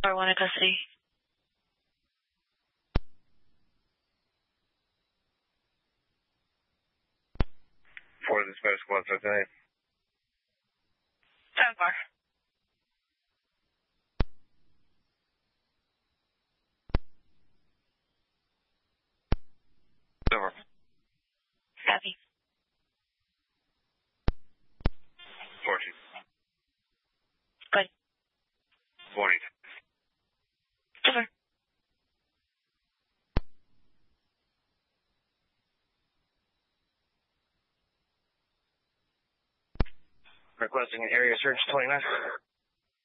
R1 in custody. For the special squad, so today. 7-4. Over. Copy. 14. Good. Morning. Over. Requesting an area search 29.